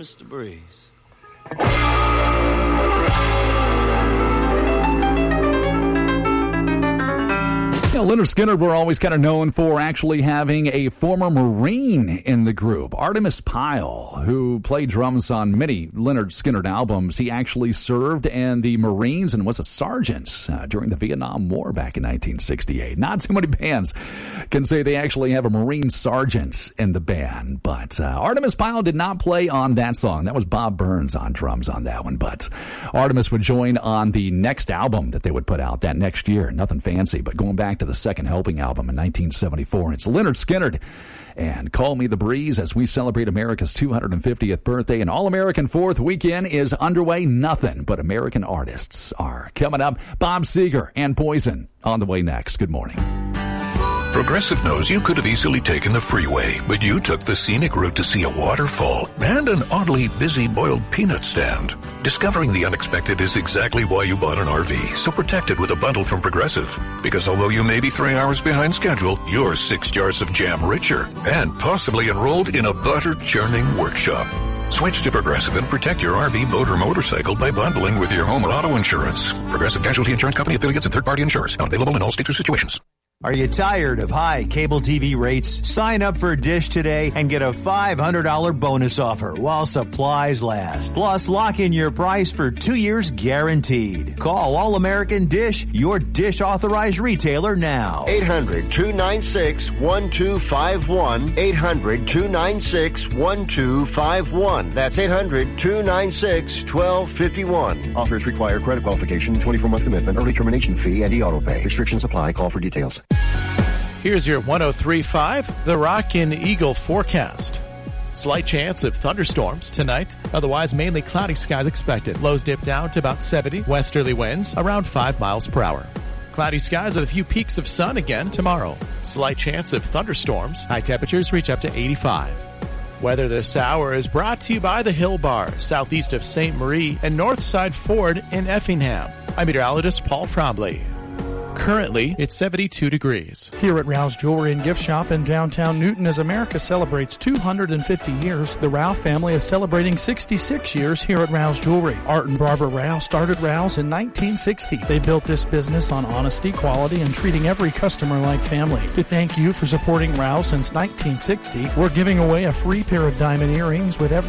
Mr. Breeze. Lynyrd Skynyrd were always kind of known for actually having a former Marine in the group. Artemis Pyle, who played drums on many Lynyrd Skynyrd albums, he actually served in the Marines and was a sergeant during the Vietnam War back in 1968. Not too many bands can say they actually have a Marine sergeant in the band, but Artemis Pyle did not play on that song. That was Bob Burns on drums on that one, but Artemis would join on the next album that they would put out that next year. Nothing fancy, but going back to the Second Helping album in 1974. It's Lynyrd Skynyrd and Call Me the Breeze as we celebrate America's 250th birthday. And All-American 4th Weekend is underway. Nothing but American artists are coming up. Bob Seger and Poison on the way next. Good morning. Progressive knows you could have easily taken the freeway, but you took the scenic route to see a waterfall and an oddly busy boiled peanut stand. Discovering the unexpected is exactly why you bought an RV, so protect it with a bundle from Progressive. Because although you may be 3 hours behind schedule, you're 6 jars of jam richer and possibly enrolled in a butter-churning workshop. Switch to Progressive and protect your RV, boat, or motorcycle by bundling with your home or auto insurance. Progressive Casualty Insurance Company, affiliates, and third-party insurers. Not available in all states or situations. Are you tired of high cable TV rates? Sign up for Dish today and get a $500 bonus offer while supplies last. Plus, lock in your price for 2 years guaranteed. Call All-American Dish, your Dish authorized retailer now. 800-296-1251. 800-296-1251. That's 800-296-1251. Offers require credit qualification, 24-month commitment, early termination fee, and e-auto pay. Restrictions apply. Call for details. Here's your 103.5 The Rock and Eagle forecast. Slight chance of thunderstorms tonight. Otherwise, mainly cloudy skies expected. Lows dip down to about 70. Westerly winds around 5 miles per hour. Cloudy skies with a few peaks of sun again tomorrow. Slight chance of thunderstorms. High temperatures reach up to 85. Weather this hour is brought to you by the Hill Bar, southeast of St. Marie and Northside Ford in Effingham. I'm meteorologist Paul Trombley. Currently, it's 72 degrees. Here at Rouse Jewelry and Gift Shop in downtown Newton, as America celebrates 250 years, the Rouse family is celebrating 66 years here at Rouse Jewelry. Art and Barbara Rouse started Rouse in 1960. They built this business on honesty, quality, and treating every customer like family. To thank you for supporting Rouse since 1960, we're giving away a free pair of diamond earrings with every